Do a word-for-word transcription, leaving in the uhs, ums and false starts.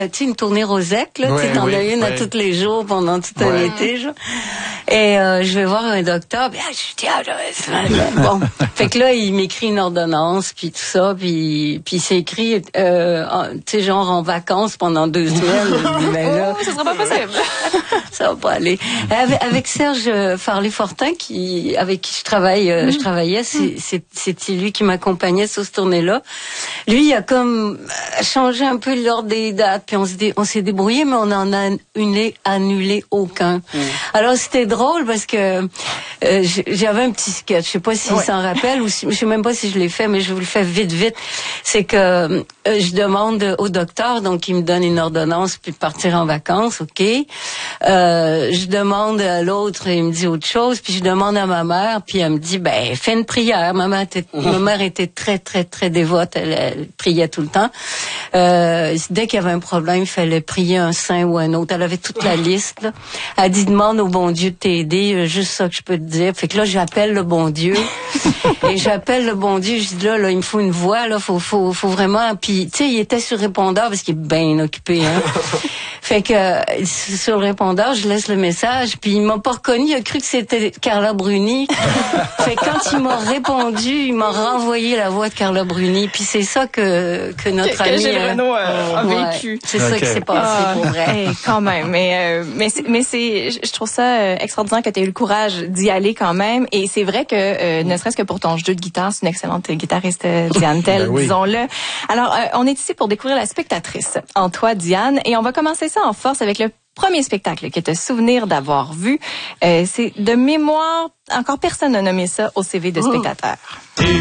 Tu sais, une tournée Rosec, là, ouais, tu t'en oui, as une ouais. à tous les jours pendant tout un Ouais. été, genre. Et euh, je vais voir un docteur, puis ah, je dis, ah, je... bon. Fait que là, il m'écrit une ordonnance, puis tout ça, puis puis c'est écrit, euh, tu sais, genre en vacances pendant deux semaines. Je dis, ben là, oh, ça sera pas possible. ça va pas aller. Avec, avec Serge Farley-Fortin, qui avec qui je travaille, euh, mm. je travaillais, c'est c'est c'était lui qui m'accompagnait sur cette tournée-là. Lui, il a comme changé un peu l'ordre des dates, puis on s'est on s'est débrouillé, mais on en a annulé, annulé aucun. Mm. Alors c'était drôle parce que euh, j'avais un petit sketch, je sais pas s'il ouais. s'en rappelle ou si, je sais même pas si je l'ai fait, mais je vous le fais vite vite. C'est que euh, je demande au docteur, donc il me donne une ordonnance puis de partir en vacances, ok. Euh, je demande à l'autre, il me dit autre chose, puis je demande à ma mère, puis elle me dit ben fais une prière. Ma mère était, mmh. ma mère était très très très dévote, elle, elle priait tout le temps. Euh, dès qu'il y avait un problème, il fallait prier un saint ou un autre. Elle avait toute la liste. Là. Elle dit demande au bon Dieu de t'aider, juste ça que je peux te dire. Fait que là j'appelle le bon Dieu et j'appelle le bon Dieu. Je dis là, là il me faut une voix, là faut faut faut vraiment. Puis tu sais il était sur répondeur parce qu'il est bien occupé. Hein. Fait que sur le répondeur, je laisse le message, puis il m'a pas reconnu, il a cru que c'était Carla Bruni. Fait que quand il m'a répondu, il m'a renvoyé la voix de Carla Bruni, puis c'est ça que que notre que, ami que euh, Renaud euh, a ouais, vécu. C'est okay. ça qui s'est passé ah, pour vrai. Hey, quand même, mais euh, mais c'est, mais c'est je trouve ça euh, extraordinaire que tu aies eu le courage d'y aller quand même, et c'est vrai que euh, ne serait-ce que pour ton jeu de guitare, c'est une excellente guitariste, euh, Diane Tell, ben oui. disons-le. Alors euh, on est ici pour découvrir la spectatrice en toi, Diane, et on va commencer ça en force avec le premier spectacle que tu as souvenir d'avoir vu. Euh, c'est de mémoire, encore personne n'a nommé ça au C V de spectateur.